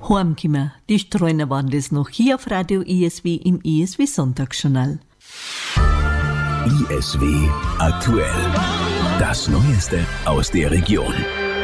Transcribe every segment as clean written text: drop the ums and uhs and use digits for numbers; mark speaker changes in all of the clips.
Speaker 1: Heimgekommen, die Streuner waren das noch hier auf Radio ISW im ISW Sonntagsjournal.
Speaker 2: ISW aktuell. Das Neueste aus der Region.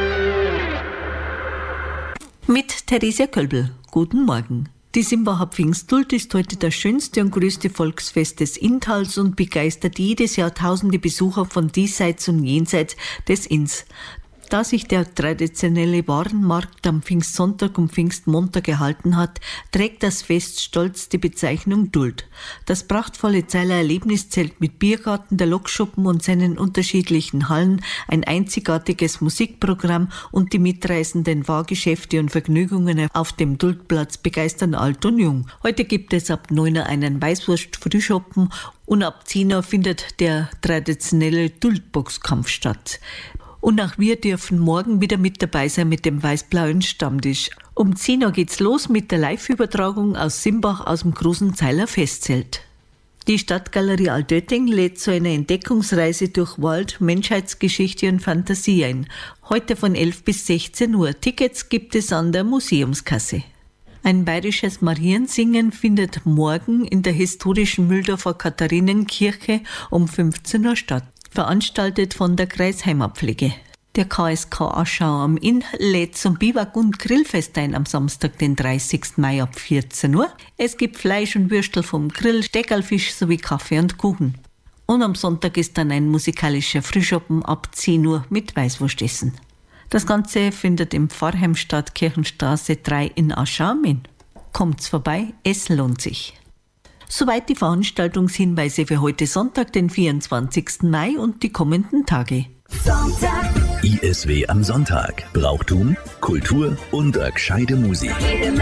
Speaker 1: Mit Theresia Kölbel. Guten Morgen. Die Simbacher Pfingstduld ist heute das schönste und größte Volksfest des Inntals und begeistert jedes Jahr tausende Besucher von diesseits und jenseits des Inns. Da sich der traditionelle Warenmarkt am Pfingstsonntag und Pfingstmontag gehalten hat, trägt das Fest stolz die Bezeichnung Duld. Das prachtvolle Zeiler Erlebniszelt mit Biergarten, der Lokschuppen und seinen unterschiedlichen Hallen, ein einzigartiges Musikprogramm und die mitreißenden Fahrgeschäfte und Vergnügungen auf dem Duldplatz begeistern alt und jung. Heute gibt es ab 9 Uhr einen Weißwurst-Frühschoppen und ab 10 Uhr findet der traditionelle Duldboxkampf statt. Und auch wir dürfen morgen wieder mit dabei sein mit dem weiß-blauen Stammtisch. Um 10 Uhr geht's los mit der Live-Übertragung aus Simbach aus dem großen Zeiler Festzelt. Die Stadtgalerie Altötting lädt zu einer Entdeckungsreise durch Wald, Menschheitsgeschichte und Fantasie ein. Heute von 11 bis 16 Uhr. Tickets gibt es an der Museumskasse. Ein bayerisches Mariensingen findet morgen in der historischen Mühldorfer Katharinenkirche um 15 Uhr statt. Veranstaltet von der Kreisheimerpflege. Der KSK Aschau am Inn lädt zum Biwak- und Grillfest ein am Samstag, den 30. Mai ab 14 Uhr. Es gibt Fleisch und Würstel vom Grill, Steckerlfisch sowie Kaffee und Kuchen. Und am Sonntag ist dann ein musikalischer Frühschoppen ab 10 Uhr mit Weißwurstessen. Das Ganze findet im Pfarrheim statt, Kirchenstraße 3 in Aschau am Inn. Kommt's vorbei, es lohnt sich. Soweit die Veranstaltungshinweise für heute Sonntag, den 24. Mai und die kommenden Tage.
Speaker 2: Sonntag. ISW am Sonntag. Brauchtum, Kultur und eine gescheite Musik.